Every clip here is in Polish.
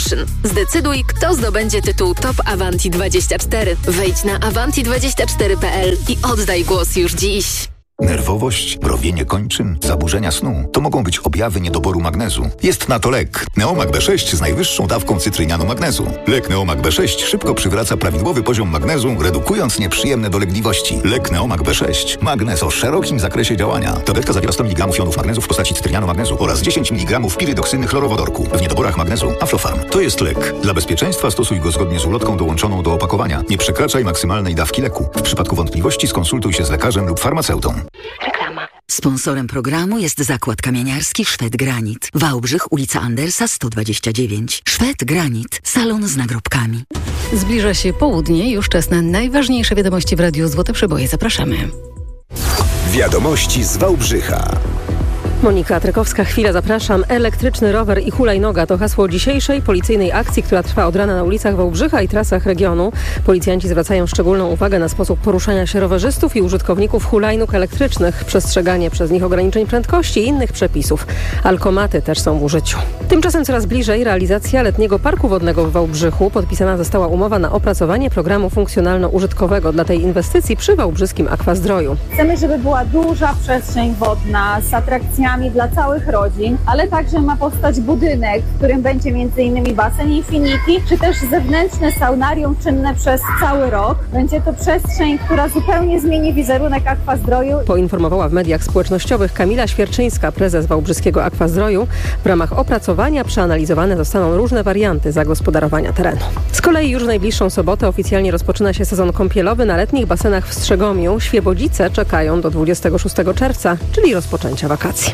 Fashion. Zdecyduj, kto zdobędzie tytuł Top Avanti 24. Wejdź na avanti24.pl i oddaj głos już dziś. Nerwowość, mrowienie kończyn, zaburzenia snu to mogą być objawy niedoboru magnezu. Jest na to lek. Neomag B6 z najwyższą dawką cytrynianu magnezu. Lek Neomag B6 szybko przywraca prawidłowy poziom magnezu, redukując nieprzyjemne dolegliwości. Lek Neomag B6. Magnez o szerokim zakresie działania. Tabletka zawiera 100 mg jonów magnezu w postaci cytrynianu magnezu oraz 10 mg pirydoksyny chlorowodorku. W niedoborach magnezu Aflofarm. To jest lek. Dla bezpieczeństwa stosuj go zgodnie z ulotką dołączoną do opakowania. Nie przekraczaj maksymalnej dawki leku. W przypadku wątpliwości skonsultuj się z lekarzem lub farmaceutą. Reklama. Sponsorem programu jest zakład kamieniarski Szwed Granit. Wałbrzych, ulica Andersa 129. Szwed Granit. Salon z nagrobkami. Zbliża się południe, już czas na najważniejsze wiadomości w Radiu Złote Przeboje. Zapraszamy. Wiadomości z Wałbrzycha. Monika Trykowska, chwila, zapraszam. Elektryczny rower i hulajnoga to hasło dzisiejszej policyjnej akcji, która trwa od rana na ulicach Wałbrzycha i trasach regionu. Policjanci zwracają szczególną uwagę na sposób poruszania się rowerzystów i użytkowników hulajnóg elektrycznych, przestrzeganie przez nich ograniczeń prędkości i innych przepisów. Alkomaty też są w użyciu. Tymczasem coraz bliżej realizacja letniego parku wodnego w Wałbrzychu. Podpisana została umowa na opracowanie programu funkcjonalno-użytkowego dla tej inwestycji przy wałbrzyskim Akwazdroju. Chcemy, żeby była duża przestrzeń wodna z atrakcjami dla całych rodzin, ale także ma powstać budynek, w którym będzie m.in. basen Infinity, czy też zewnętrzne saunarium czynne przez cały rok. Będzie to przestrzeń, która zupełnie zmieni wizerunek Akwazdroju. Poinformowała w mediach społecznościowych Kamila Świerczyńska, prezes wałbrzyskiego Akwazdroju. W ramach opracowania przeanalizowane zostaną różne warianty zagospodarowania terenu. Z kolei już w najbliższą sobotę oficjalnie rozpoczyna się sezon kąpielowy na letnich basenach w Strzegomiu. Świebodzice czekają do 26 czerwca, czyli rozpoczęcia wakacji.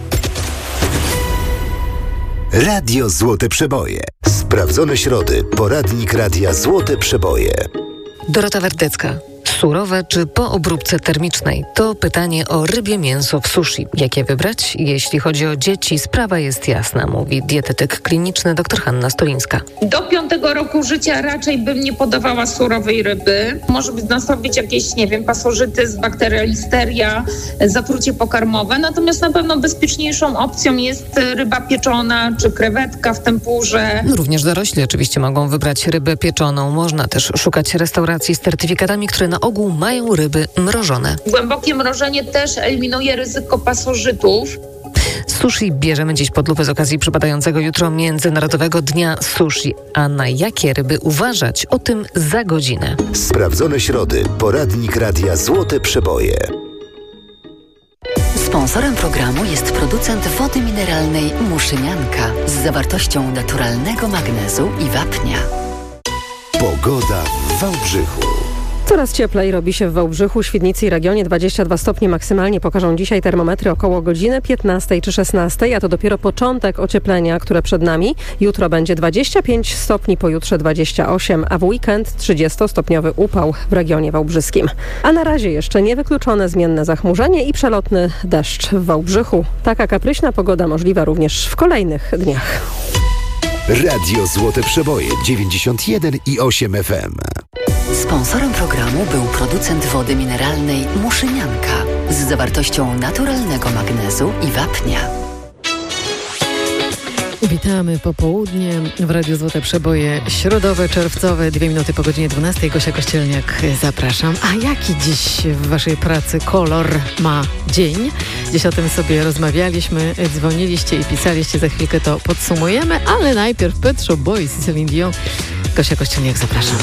Radio Złote Przeboje. Sprawdzone środy. Poradnik Radia Złote Przeboje. Dorota Wardecka. Surowe czy po obróbce termicznej? To pytanie o rybie mięso w sushi. Jak je wybrać? Jeśli chodzi o dzieci, sprawa jest jasna, mówi dietetyk kliniczny dr Hanna Stolińska. Do 5 roku życia raczej bym nie podawała surowej ryby. Może nastąpić jakieś, pasożytyzm, bakteria listeria, zatrucie pokarmowe. Natomiast na pewno bezpieczniejszą opcją jest ryba pieczona czy krewetka w tempurze. Również dorośli oczywiście mogą wybrać rybę pieczoną. Można też szukać restauracji z certyfikatami, które na ogół mają ryby mrożone. Głębokie mrożenie też eliminuje ryzyko pasożytów. Sushi bierzemy dziś pod lupę z okazji przypadającego jutro Międzynarodowego Dnia Sushi. A na jakie ryby uważać? O tym za godzinę. Sprawdzone środy. Poradnik Radia Złote Przeboje. Sponsorem programu jest producent wody mineralnej Muszynianka z zawartością naturalnego magnezu i wapnia. Pogoda w Wałbrzychu. Coraz cieplej robi się w Wałbrzychu, Świdnicy i regionie. 22 stopnie maksymalnie pokażą dzisiaj termometry około godziny 15 czy 16, a to dopiero początek ocieplenia, które przed nami. Jutro będzie 25 stopni, pojutrze 28, a w weekend 30-stopniowy upał w regionie wałbrzyskim. A na razie jeszcze niewykluczone zmienne zachmurzenie i przelotny deszcz w Wałbrzychu. Taka kapryśna pogoda możliwa również w kolejnych dniach. Radio Złote Przeboje 91,8 FM. Sponsorem programu był producent wody mineralnej Muszynianka z zawartością naturalnego magnezu i wapnia. Witamy popołudnie w Radiu Złote Przeboje środowe, czerwcowe, 2 minuty po godzinie 12. Gosia Kościelniak, zapraszam. A jaki dziś w waszej pracy kolor ma dzień? Dziś o tym sobie rozmawialiśmy, dzwoniliście i pisaliście, za chwilkę to podsumujemy, ale najpierw Pet Shop Boys i Celine Dion. Gosia Kościelniak, zapraszam.